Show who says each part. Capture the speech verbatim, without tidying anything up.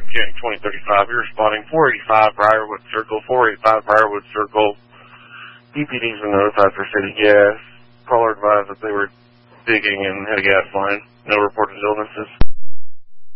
Speaker 1: Jack twenty thirty-five, you're responding four eighty-five Briarwood Circle, four eighty-five Briarwood Circle. E P Ds were notified for city gas. Caller advised that they were digging and had a gas line. No reported illnesses.